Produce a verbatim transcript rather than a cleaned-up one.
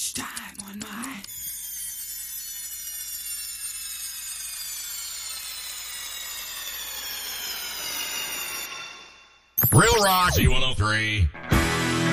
much time on my... Real Rock C one oh three.